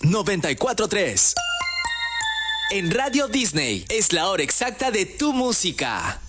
94.3. En Radio Disney es la hora exacta de tu música.